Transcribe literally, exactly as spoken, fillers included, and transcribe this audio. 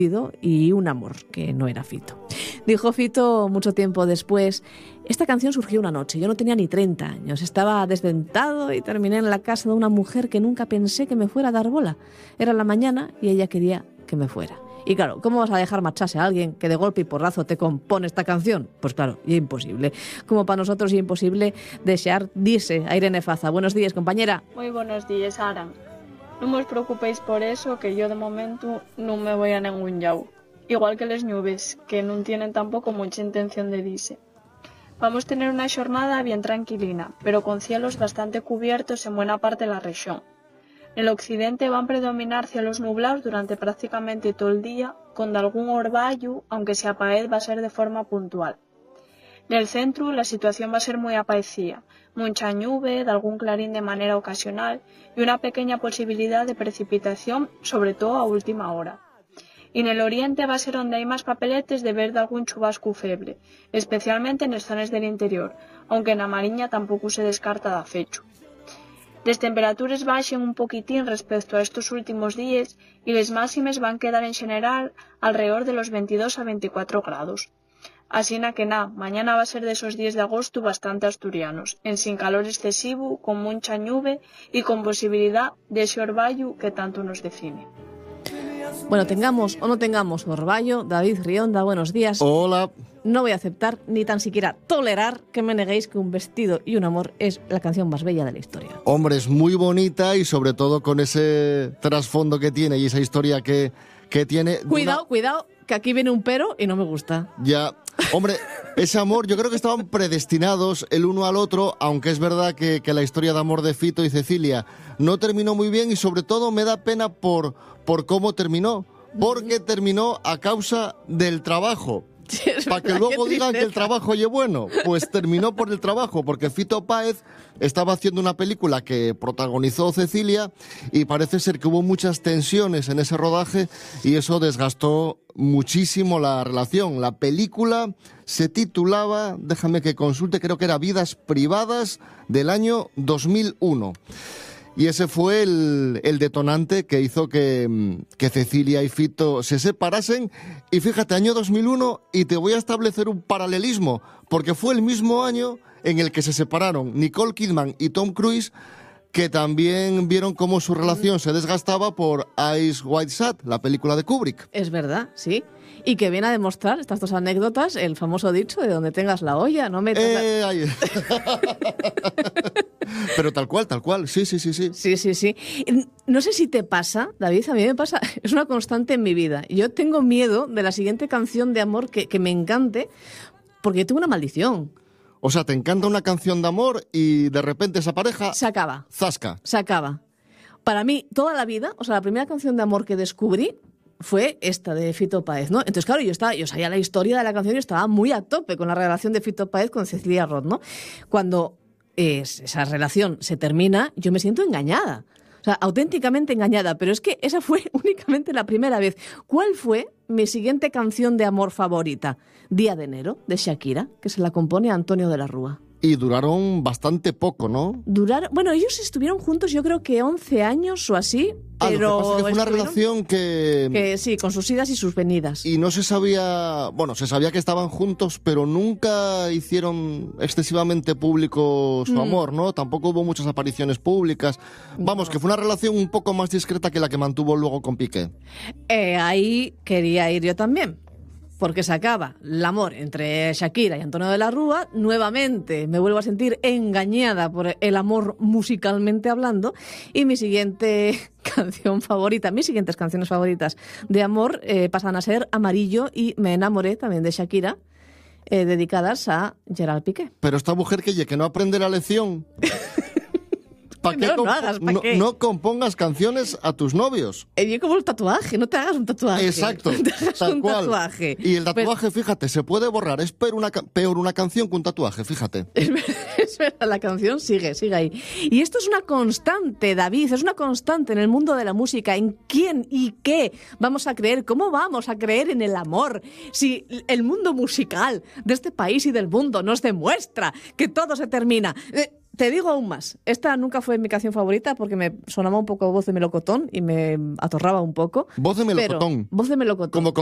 y un amor que no era Fito. Dijo Fito mucho tiempo después: esta canción surgió una noche, yo no tenía ni treinta años, estaba desdentado y terminé en la casa de una mujer que nunca pensé que me fuera a dar bola. Era la mañana y ella quería que me fuera. Y claro, ¿cómo vas a dejar marcharse a alguien que de golpe y porrazo te compone esta canción? Pues claro, y imposible. Como para nosotros es imposible desear dirse a Irene Faza. Buenos días, compañera. Muy buenos días, Ara. No os preocupéis por eso, que yo de momento no me voy a ningún llau. Igual que las nubes, que no tienen tampoco mucha intención de irse. Vamos a tener una jornada bien tranquilina, pero con cielos bastante cubiertos en buena parte de la región. En el occidente van a predominar cielos nublados durante prácticamente todo el día, con algún orvallo, aunque si apaez va a ser de forma puntual. En el centro la situación va a ser muy apaecida, mucha nube, de algún clarín de manera ocasional y una pequeña posibilidad de precipitación, sobre todo a última hora. Y en el oriente va a ser donde hay más papeletes de ver de algún chubasco feble, especialmente en las zonas del interior, aunque en la Mariña tampoco se descarta de fecho. Las temperaturas baixen un poquitín respecto a estos últimos días y las máximas van a quedar en general alrededor de los veintidós a veinticuatro grados. Así na que na, mañana va a ser de esos días de agosto bastante asturianos, en sin calor excesivo, con mucha nube y con posibilidad de ese orvallo que tanto nos define. Bueno, tengamos o no tengamos orvallo, David Rionda, buenos días. Hola. No voy a aceptar ni tan siquiera tolerar que me neguéis que Un vestido y un amor es la canción más bella de la historia. Hombre, es muy bonita y sobre todo con ese trasfondo que tiene y esa historia que, que tiene. Cuidado, una... cuidado, que aquí viene un pero y no me gusta. Ya, hombre, ese amor yo creo que estaban predestinados el uno al otro, aunque es verdad que, que la historia de amor de Fito y Cecilia no terminó muy bien y sobre todo me da pena por, por cómo terminó, porque uh-huh. terminó a causa del trabajo. Sí, para que luego digan que el trabajo es bueno, pues terminó por el trabajo, porque Fito Páez estaba haciendo una película que protagonizó Cecilia y parece ser que hubo muchas tensiones en ese rodaje y eso desgastó muchísimo la relación. La película se titulaba, déjame que consulte, creo que era Vidas Privadas, del año dos mil uno. Y ese fue el, el detonante que hizo que, que Cecilia y Fito se separasen. Y fíjate, año dos mil uno, y te voy a establecer un paralelismo, porque fue el mismo año en el que se separaron Nicole Kidman y Tom Cruise, que también vieron cómo su relación se desgastaba por Eyes Wide Shut, la película de Kubrick. Es verdad, sí. Y que viene a demostrar estas dos anécdotas el famoso dicho de donde tengas la olla, no metas... Eh, ay. Pero tal cual, tal cual, sí, sí, sí, sí. Sí, sí, sí. No sé si te pasa, David, a mí me pasa, es una constante en mi vida. Yo tengo miedo de la siguiente canción de amor que, que me encante, porque yo tengo una maldición. O sea, te encanta una canción de amor y de repente esa pareja... Se acaba. Zasca. Se acaba. Para mí, toda la vida, o sea, la primera canción de amor que descubrí fue esta de Fito Páez, ¿no? Entonces, claro, yo estaba, yo sabía la historia de la canción y estaba muy a tope con la relación de Fito Páez con Cecilia Roth, ¿no? Cuando eh, esa relación se termina, yo me siento engañada. O sea, auténticamente engañada, pero es que esa fue únicamente la primera vez. ¿Cuál fue mi siguiente canción de amor favorita? Día de enero, de Shakira, que se la compone Antonio de la Rúa. Y duraron bastante poco, ¿no? Duraron, bueno, ellos estuvieron juntos yo creo que once años o así, ah, pero... Lo que pasa es que fue una relación que... que... Sí, con sus idas y sus venidas. Y no se sabía... Bueno, se sabía que estaban juntos, pero nunca hicieron excesivamente público su mm. amor, ¿no? Tampoco hubo muchas apariciones públicas. Vamos, no. que fue una relación un poco más discreta que la que mantuvo luego con Piqué. Eh, ahí quería ir yo también. Porque se acaba el amor entre Shakira y Antonio de la Rúa, nuevamente me vuelvo a sentir engañada por el amor musicalmente hablando, y mi siguiente canción favorita, mis siguientes canciones favoritas de amor eh, pasan a ser Amarillo y Me enamoré, también de Shakira, eh, dedicadas a Gerard Piqué. Pero esta mujer que, que no aprende la lección... ¿Para qué no, comp- no, hagas, ¿pa no, qué? no compongas canciones a tus novios? Eh, yo como el tatuaje, no te hagas un tatuaje. Exacto, no te hagas tal un cual. tatuaje. Y el tatuaje, Pero... fíjate, se puede borrar. Es peor una, peor una canción que un tatuaje, fíjate. Es verdad, es verdad, la canción sigue, sigue ahí. Y esto es una constante, David, es una constante en el mundo de la música. ¿En quién y qué vamos a creer? ¿Cómo vamos a creer en el amor? Si el mundo musical de este país y del mundo nos demuestra que todo se termina... Eh, Te digo aún más. Esta nunca fue mi canción favorita porque me sonaba un poco voz de melocotón y me atorraba un poco. Voz de melocotón. Pero, voz de melocotón. Como